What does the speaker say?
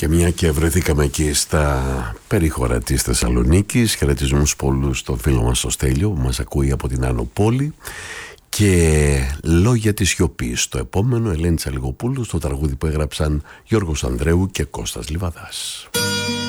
Και μια και βρεθήκαμε εκεί στα περίχωρα της Θεσσαλονίκης, χαιρετισμούς πολλούς στον φίλο μας το Στέλιο που μας ακούει από την Άνω Πόλη. Και λόγια της σιωπής, το επόμενο, Ελένη Τσαλιγοπούλου, στο τραγούδι που έγραψαν Γιώργος Ανδρέου και Κώστας Λιβαδάς.